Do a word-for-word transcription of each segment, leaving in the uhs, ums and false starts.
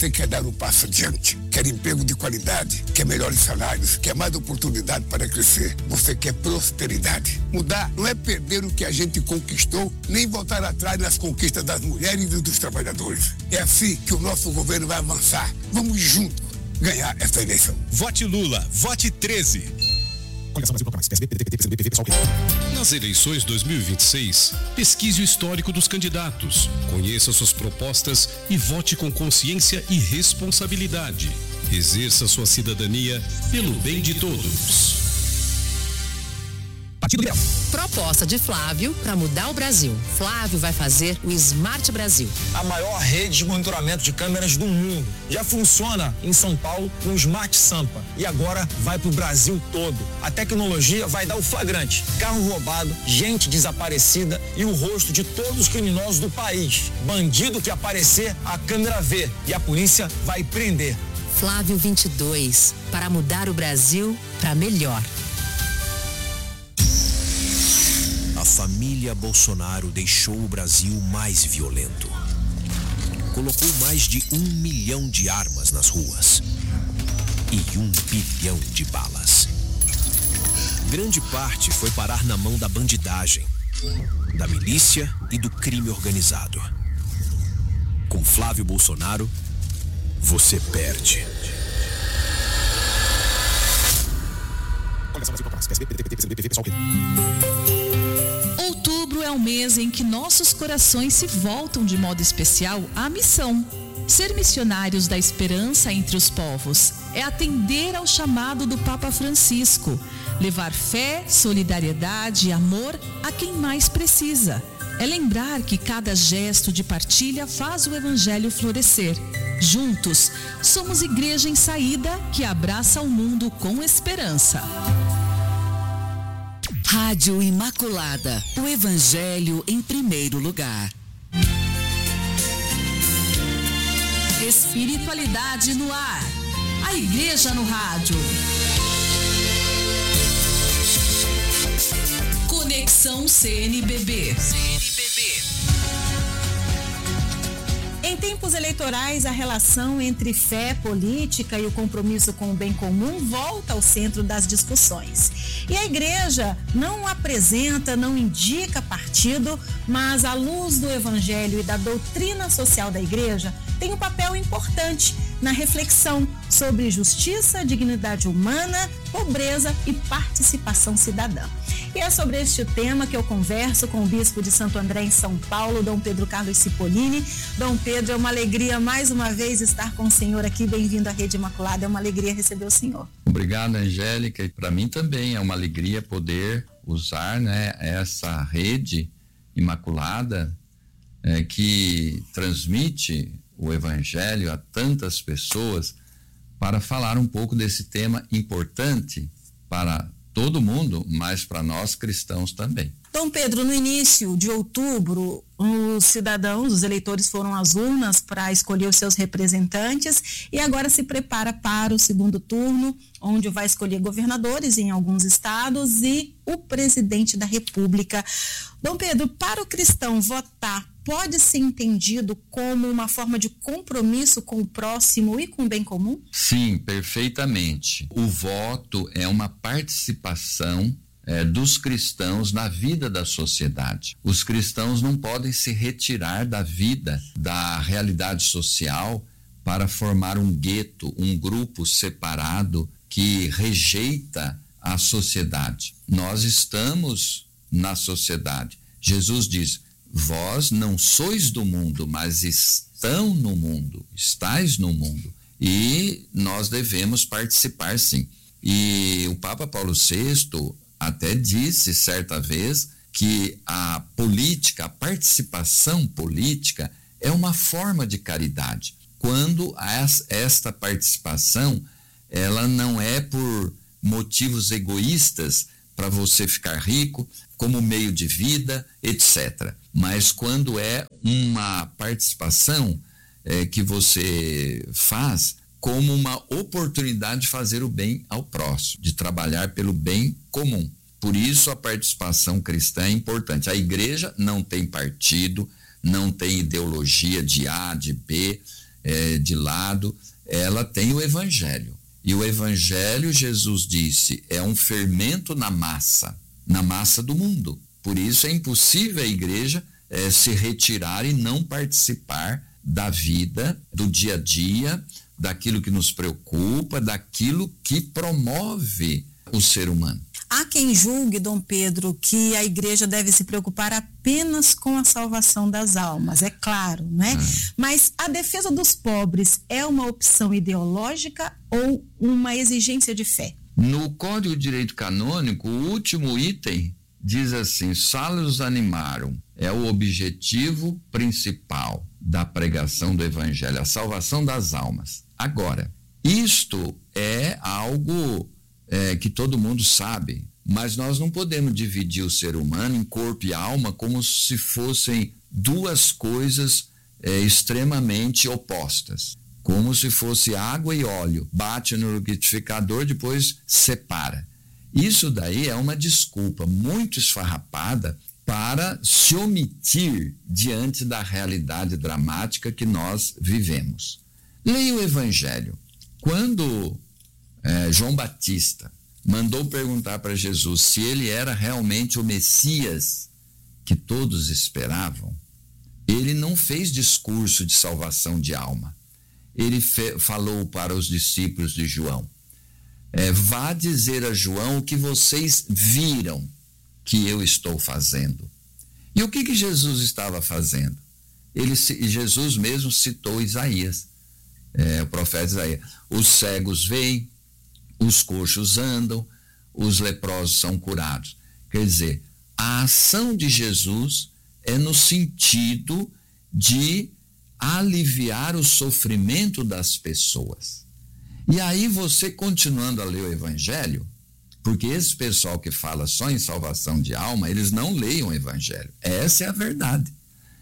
você quer dar um passo adiante, quer emprego de qualidade, quer melhores salários, quer mais oportunidade para crescer, você quer prosperidade. Mudar não é perder o que a gente conquistou, nem voltar atrás nas conquistas das mulheres e dos trabalhadores. É assim que o nosso governo vai avançar. Vamos juntos ganhar essa eleição. Vote Lula, vote treze. Nas eleições dois mil e vinte e seis, pesquise o histórico dos candidatos, conheça suas propostas e vote com consciência e responsabilidade. Exerça sua cidadania pelo bem de todos. Partido Liberal. Proposta de Flávio para mudar o Brasil. Flávio vai fazer o Smart Brasil. A maior rede de monitoramento de câmeras do mundo. Já funciona em São Paulo com o Smart Sampa. E agora vai para o Brasil todo. A tecnologia vai dar o flagrante. Carro roubado, gente desaparecida e o rosto de todos os criminosos do país. Bandido que aparecer, a câmera vê. E a polícia vai prender. Flávio vinte e dois. Para mudar o Brasil para melhor. A família Bolsonaro deixou o Brasil mais violento. Colocou mais de um milhão de armas nas ruas e um bilhão de balas. Grande parte foi parar na mão da bandidagem, da milícia e do crime organizado. Com Flávio Bolsonaro, você perde. Outubro é o mês em que nossos corações se voltam de modo especial à missão. Ser missionários da esperança entre os povos é atender ao chamado do Papa Francisco, levar fé, solidariedade e amor a quem mais precisa. É lembrar que cada gesto de partilha faz o evangelho florescer. Juntos, somos igreja em saída que abraça o mundo com esperança. Rádio Imaculada, o Evangelho em primeiro lugar. Espiritualidade no ar. A Igreja no rádio. Conexão C N B B. C N B B. Em tempos eleitorais, a relação entre fé, política e o compromisso com o bem comum volta ao centro das discussões. E a igreja não apresenta, não indica partido, mas à luz do evangelho e da doutrina social da igreja, tem um papel importante na reflexão sobre justiça, dignidade humana, pobreza e participação cidadã. E é sobre este tema que eu converso com o bispo de Santo André, em São Paulo, Dom Pedro Carlos Cipollini. Dom Pedro, é uma alegria mais uma vez estar com o senhor aqui. Bem-vindo à Rede Imaculada, é uma alegria receber o senhor. Obrigado, Angélica, e para mim também é uma alegria poder usar, né, essa Rede Imaculada é, que transmite o Evangelho a tantas pessoas para falar um pouco desse tema importante para todo mundo, mas para nós cristãos também. Dom Pedro, no início de outubro, os cidadãos, os eleitores foram às urnas para escolher os seus representantes e agora se prepara para o segundo turno, onde vai escolher governadores em alguns estados e o presidente da República. Dom Pedro, para o cristão, votar pode ser entendido como uma forma de compromisso com o próximo e com o bem comum? Sim, perfeitamente. O voto é uma participação é, dos cristãos na vida da sociedade. Os cristãos não podem se retirar da vida, da realidade social, para formar um gueto, um grupo separado que rejeita a sociedade. Nós estamos na sociedade. Jesus diz: vós não sois do mundo, mas estão no mundo, estáis no mundo. E nós devemos participar, sim. E o Papa Paulo sexto até disse certa vez que a política, a participação política é uma forma de caridade. Quando esta participação, ela não é por motivos egoístas, para você ficar rico, como meio de vida, etcétera. Mas quando é uma participação é, que você faz como uma oportunidade de fazer o bem ao próximo, de trabalhar pelo bem comum. Por isso a participação cristã é importante. A igreja não tem partido, não tem ideologia de A, de B, é, de lado, ela tem o evangelho. E o evangelho, Jesus disse, é um fermento na massa, na massa do mundo. Por isso é impossível a igreja é, se retirar e não participar da vida, do dia a dia, daquilo que nos preocupa, daquilo que promove o ser humano. Há quem julgue, Dom Pedro, que a igreja deve se preocupar apenas com a salvação das almas, é claro, né? Ah. Mas a defesa dos pobres é uma opção ideológica ou uma exigência de fé? No Código de Direito Canônico, o último item diz assim: salus animarum, é o objetivo principal da pregação do evangelho, a salvação das almas. Agora, isto é algo é, que todo mundo sabe, mas nós não podemos dividir o ser humano em corpo e alma como se fossem duas coisas é, extremamente opostas, como se fosse água e óleo, bate no liquidificador, depois separa. Isso daí é uma desculpa muito esfarrapada para se omitir diante da realidade dramática que nós vivemos. Leia o Evangelho. Quando é, João Batista mandou perguntar para Jesus se ele era realmente o Messias que todos esperavam, ele não fez discurso de salvação de alma. Ele fe- falou para os discípulos de João: é, vá dizer a João o que vocês viram que eu estou fazendo. E o que que Jesus estava fazendo? Ele, Jesus mesmo citou Isaías, é, o profeta Isaías. Os cegos veem, os coxos andam, os leprosos são curados. Quer dizer, a ação de Jesus é no sentido de aliviar o sofrimento das pessoas. E aí você, continuando a ler o Evangelho, porque esse pessoal que fala só em salvação de alma, eles não leem o Evangelho. Essa é a verdade.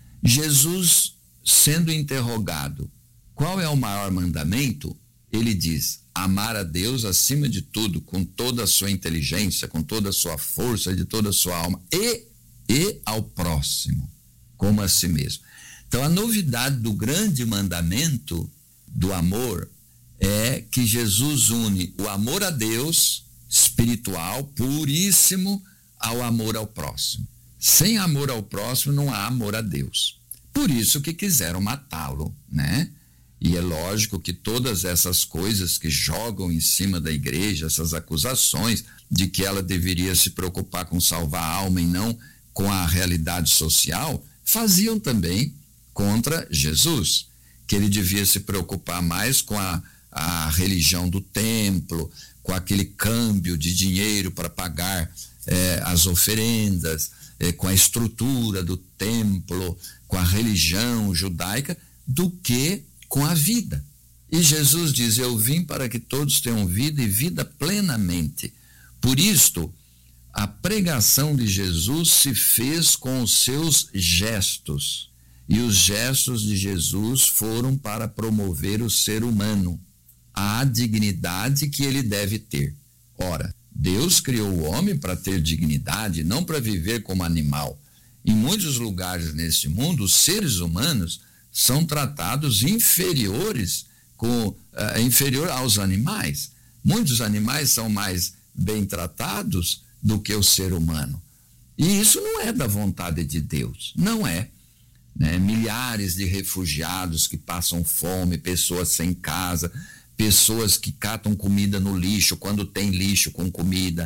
Jesus, sendo interrogado, qual é o maior mandamento? Ele diz: amar a Deus acima de tudo, com toda a sua inteligência, com toda a sua força, de toda a sua alma, e, e ao próximo, como a si mesmo. Então, a novidade do grande mandamento do amor é que Jesus une o amor a Deus, espiritual, puríssimo, ao amor ao próximo. Sem amor ao próximo não há amor a Deus. Por isso que quiseram matá-lo, né? E é lógico que todas essas coisas que jogam em cima da igreja, essas acusações de que ela deveria se preocupar com salvar a alma e não com a realidade social, faziam também contra Jesus, que ele devia se preocupar mais com a, a religião do templo, com aquele câmbio de dinheiro para pagar é, as oferendas, é, com a estrutura do templo, com a religião judaica, do que com a vida. E Jesus diz: eu vim para que todos tenham vida e vida plenamente. Por isto, a pregação de Jesus se fez com os seus gestos. E os gestos de Jesus foram para promover o ser humano, a dignidade que ele deve ter. Ora, Deus criou o homem para ter dignidade, não para viver como animal. Em muitos lugares neste mundo, os seres humanos são tratados inferiores, com, uh, inferior aos animais. Muitos animais são mais bem tratados do que o ser humano. E isso não é da vontade de Deus, não é. Né? Milhares de refugiados que passam fome, pessoas sem casa, pessoas que catam comida no lixo quando tem lixo com comida,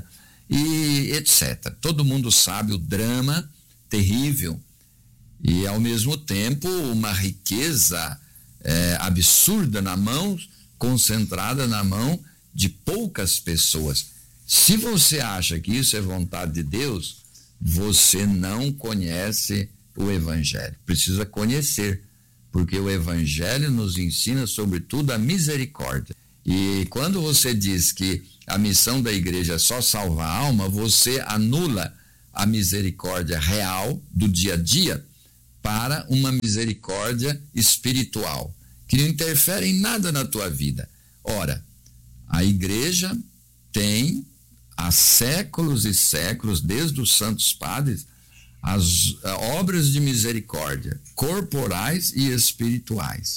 e etcétera. Todo mundo sabe o drama terrível e, ao mesmo tempo, uma riqueza é, absurda na mão, concentrada na mão de poucas pessoas. Se você acha que isso é vontade de Deus, você não conhece o Evangelho. Precisa conhecer, porque o Evangelho nos ensina, sobretudo, a misericórdia. E quando você diz que a missão da igreja é só salvar a alma, você anula a misericórdia real do dia a dia para uma misericórdia espiritual, que não interfere em nada na tua vida. Ora, a igreja tem há séculos e séculos, desde os santos padres, as obras de misericórdia corporais e espirituais.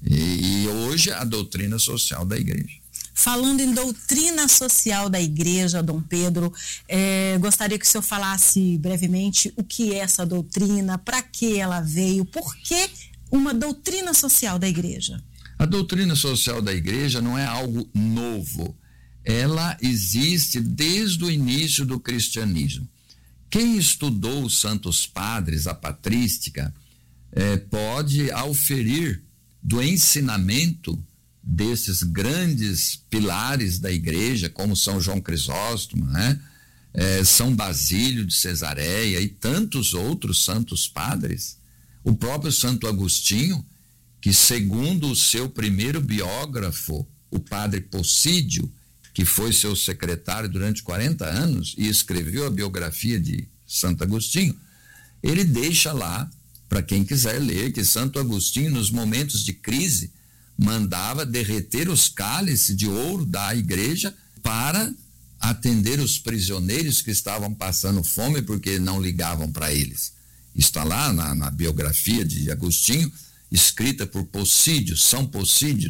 E, e hoje a doutrina social da igreja. Falando em doutrina social da igreja, Dom Pedro, é, gostaria que o senhor falasse brevemente o que é essa doutrina, para que ela veio, por que uma doutrina social da igreja? A doutrina social da igreja não é algo novo, ela existe desde o início do cristianismo. Quem estudou os santos padres, a patrística, é, pode auferir do ensinamento desses grandes pilares da igreja, como São João Crisóstomo, né? é, São Basílio de Cesareia e tantos outros santos padres, o próprio Santo Agostinho, que segundo o seu primeiro biógrafo, o padre Possídio, que foi seu secretário durante quarenta anos e escreveu a biografia de Santo Agostinho, ele deixa lá, para quem quiser ler, que Santo Agostinho, nos momentos de crise, mandava derreter os cálices de ouro da igreja para atender os prisioneiros que estavam passando fome porque não ligavam para eles. Está lá na, na biografia de Agostinho, escrita por Possídio, São Possídio,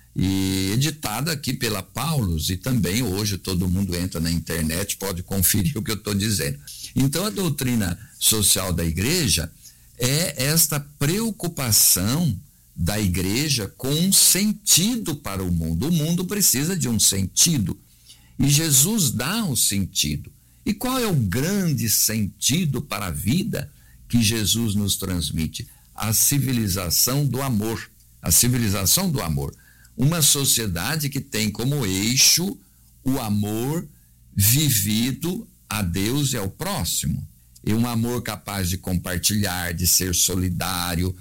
e editada aqui pela Paulus, e também hoje todo mundo entra na internet, pode conferir o que eu estou dizendo. Então a doutrina social da igreja é esta preocupação da igreja com um sentido para o mundo. O mundo precisa de um sentido e Jesus dá um sentido. E qual é o grande sentido para a vida que Jesus nos transmite? A civilização do amor. A civilização do amor. Uma sociedade que tem como eixo o amor vivido a Deus e ao próximo. E um amor capaz de compartilhar, de ser solidário.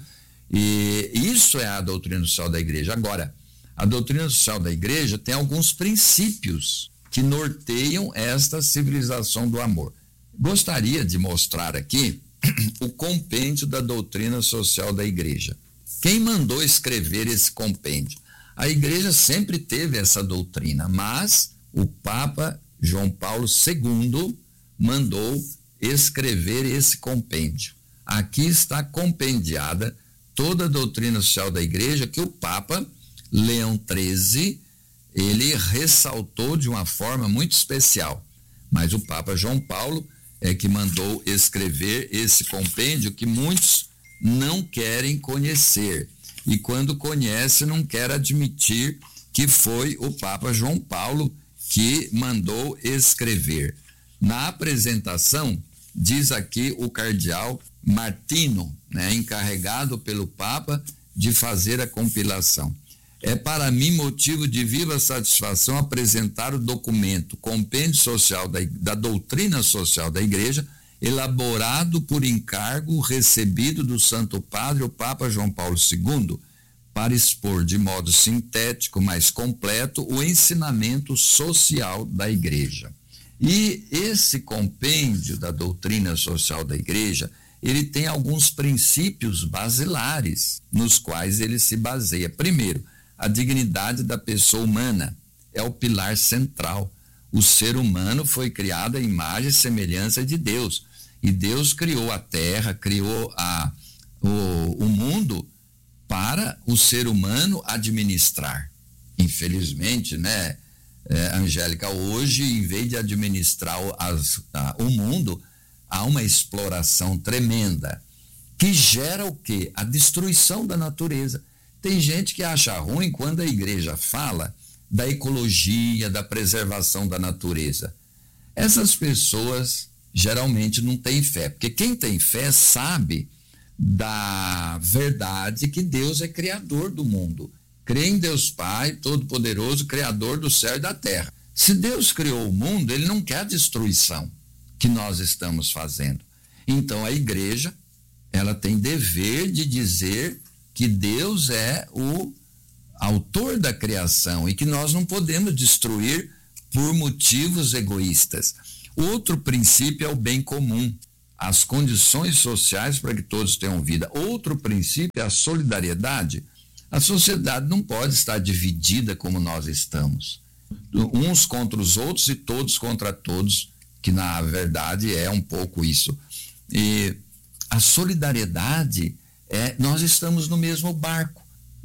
E isso é a doutrina social da igreja. Agora, a doutrina social da igreja tem alguns princípios que norteiam esta civilização do amor. Gostaria de mostrar aqui o compêndio da doutrina social da igreja. Quem mandou escrever esse compêndio? A igreja sempre teve essa doutrina, mas o Papa João Paulo segundo mandou escrever esse compêndio. Aqui está compendiada toda a doutrina social da igreja que o Papa Leão treze, ele ressaltou de uma forma muito especial. Mas o Papa João Paulo é que mandou escrever esse compêndio que muitos não querem conhecer. E quando conhece, não quer admitir que foi o Papa João Paulo que mandou escrever. Na apresentação, diz aqui o cardeal Martino, né, encarregado pelo Papa de fazer a compilação. É para mim motivo de viva satisfação apresentar o documento Compêndio Social da, da Doutrina Social da Igreja, elaborado por encargo recebido do Santo Padre, o Papa João Paulo segundo, para expor de modo sintético, mais completo, o ensinamento social da Igreja. E esse compêndio da doutrina social da Igreja, ele tem alguns princípios basilares nos quais ele se baseia. Primeiro, a dignidade da pessoa humana é o pilar central. O ser humano foi criado à imagem e semelhança de Deus. E Deus criou a terra, criou a, o, o mundo para o ser humano administrar. Infelizmente, né, é, Angélica, hoje, em vez de administrar o, as, a, o mundo, há uma exploração tremenda que gera o quê? A destruição da natureza. Tem gente que acha ruim quando a igreja fala da ecologia, da preservação da natureza. Essas pessoas geralmente não têm fé, porque quem tem fé sabe da verdade que Deus é criador do mundo. Crê em Deus Pai, Todo-Poderoso, Criador do céu e da terra. Se Deus criou o mundo, ele não quer a destruição que nós estamos fazendo. Então a igreja, ela tem dever de dizer que Deus é o autor da criação e que nós não podemos destruir por motivos egoístas. Outro princípio é o bem comum, as condições sociais para que todos tenham vida. Outro princípio é a solidariedade. A sociedade não pode estar dividida como nós estamos, uns contra os outros e todos contra todos, que na verdade é um pouco isso. E a solidariedade é, nós estamos no mesmo barco.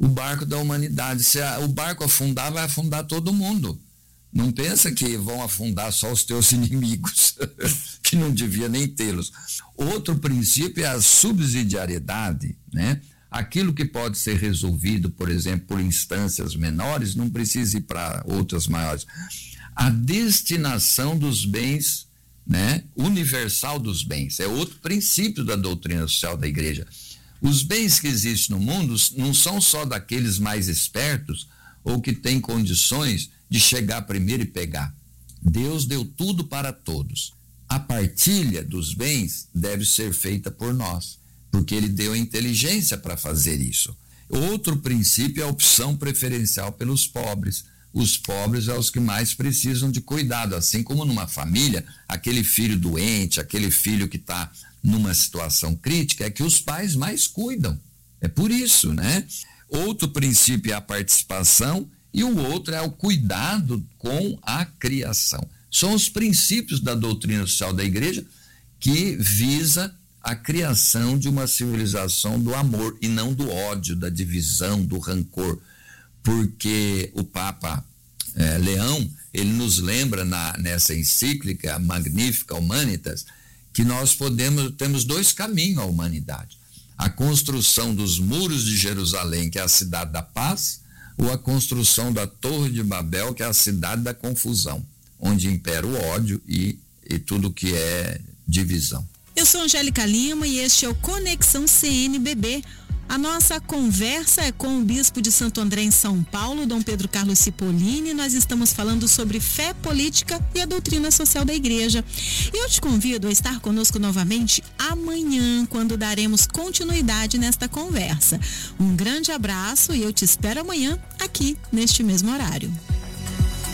o barco da humanidade. Se a, o barco afundar, vai afundar todo mundo. Não pensa que vão afundar só os teus inimigos, que não devia nem tê-los. Outro princípio é a subsidiariedade, né? Aquilo que pode ser resolvido, por exemplo, por instâncias menores, não precisa ir para outras maiores. A destinação dos bens, né? Universal dos bens, é outro princípio da doutrina social da igreja. Os bens que existem no mundo não são só daqueles mais espertos ou que têm condições de chegar primeiro e pegar. Deus deu tudo para todos. A partilha dos bens deve ser feita por nós, porque ele deu a inteligência para fazer isso. Outro princípio é a opção preferencial pelos pobres. Os pobres são os que mais precisam de cuidado, assim como numa família, aquele filho doente, aquele filho que está numa situação crítica, é que os pais mais cuidam. É por isso, né? Outro princípio é a participação e o outro é o cuidado com a criação. São os princípios da doutrina social da igreja que visa a criação de uma civilização do amor e não do ódio, da divisão, do rancor. Porque o Papa é, Leão, ele nos lembra na, nessa encíclica Magnificat Humanitas, que nós podemos, temos dois caminhos à humanidade. A construção dos muros de Jerusalém, que é a cidade da paz, ou a construção da Torre de Babel, que é a cidade da confusão, onde impera o ódio e, e tudo que é divisão. Eu sou Angélica Lima e este é o Conexão C N B B. A nossa conversa é com o bispo de Santo André, em São Paulo, Dom Pedro Carlos Cipollini. Nós estamos falando sobre fé, política e a doutrina social da igreja. E eu te convido a estar conosco novamente amanhã, quando daremos continuidade nesta conversa. Um grande abraço e eu te espero amanhã aqui, neste mesmo horário.